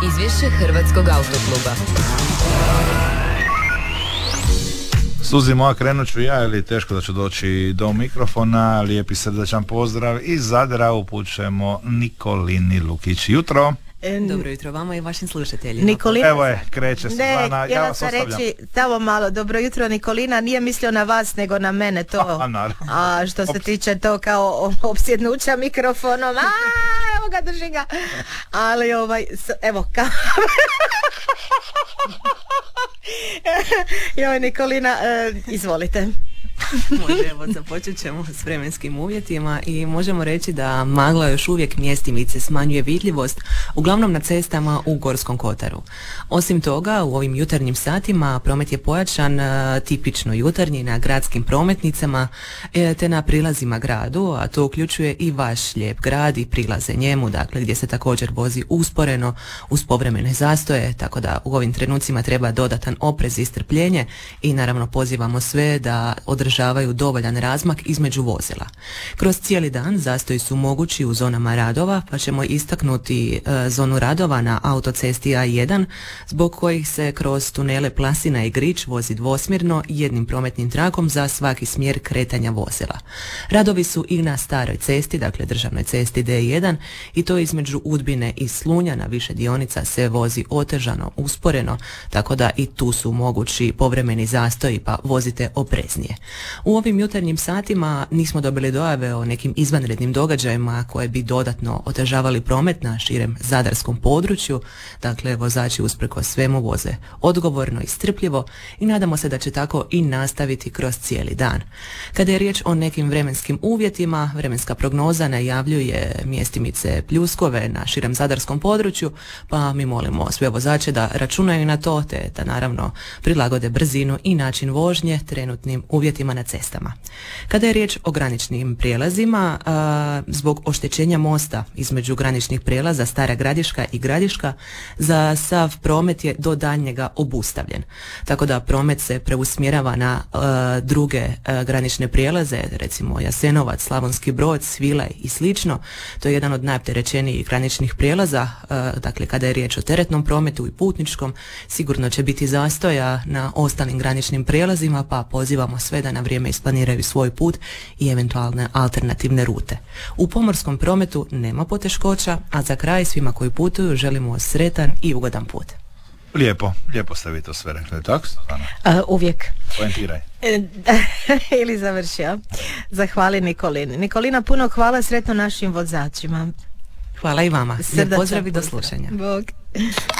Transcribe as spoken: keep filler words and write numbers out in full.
Izvješće Hrvatskog autokluba. Suzi moja, krenut ću ja, ili teško da ću doći do mikrofona. Lijepi srdačan pozdrav iz Zadra upućujemo Nikolini Lukić. Jutro. Dobro jutro vama i vašim slušateljima. Nikolina, evo je, kreće se ne, zvana, ja vas ostavljam. Reći, tamo malo, dobro jutro Nikolina, nije mislio na vas nego na mene to. A, naravno. A što se tiče to kao opsjednuća mikrofonom, a evo ga, drži ga. Ali ovaj, evo kao... Joj Nikolina, uh, izvolite. Može, evo započet ćemo s vremenskim uvjetima i možemo reći da magla još uvijek mjestimice smanjuje vidljivost, uglavnom na cestama u Gorskom kotaru. Osim toga, u ovim jutarnjim satima promet je pojačan, tipično jutarnji na gradskim prometnicama te na prilazima gradu, a to uključuje i vaš lijep grad i prilaze njemu, dakle gdje se također vozi usporeno uz povremene zastoje, tako da u ovim trenucima treba dodatan oprez i strpljenje i naravno pozivamo sve da održavaju dovoljan razmak između vozila. Kroz cijeli dan zastoji su mogući u zonama radova, pa ćemo istaknuti e, zonu radova na autocesti A jedan, zbog kojih se kroz tunele Plasina i Grič vozi dvosmjerno jednim prometnim trakom za svaki smjer kretanja vozila. Radovi su i na staroj cesti, dakle državnoj cesti D jedan, i to između Udbine i Slunja na više dionica se vozi otežano, usporeno, tako da i tu su mogući povremeni zastoji, pa vozite opreznije. U ovim jutarnjim satima nismo dobili dojave o nekim izvanrednim događajima koje bi dodatno otežavali promet na širem zadarskom području, dakle vozači usprkos svemu voze odgovorno i strpljivo i nadamo se da će tako i nastaviti kroz cijeli dan. Kada je riječ o nekim vremenskim uvjetima, vremenska prognoza najavljuje mjestimice pljuskove na širem zadarskom području, pa mi molimo sve vozače da računaju na to, te da naravno prilagode brzinu i način vožnje trenutnim uvjetima na cestama. Kada je riječ o graničnim prijelazima, a, zbog oštećenja mosta između graničnih prijelaza Stara Gradiška i Gradiška, za sav promet je do daljnjega obustavljen. Tako da promet se preusmjerava na a, druge a, granične prijelaze, recimo Jasenovac, Slavonski Brod, Svilaj i slično. To je jedan od najopterećenijih graničnih prijelaza, a, dakle kada je riječ o teretnom prometu i putničkom, sigurno će biti zastoja na ostalim graničnim prijelazima, pa pozivamo sve da na vrijeme isplaniraju svoj put i eventualne alternativne rute. U pomorskom prometu nema poteškoća, a za kraj svima koji putuju želimo sretan i ugodan put. Lijepo, lijepo ste vi to sve rekli, tako? Uh, uvijek. Poentiraj. Ili završio. Zahvali Nikolini. Nikolina, puno hvala, sretno našim vozačima. Hvala i vama. Srdačan pozdrav i do slušanja. Bog.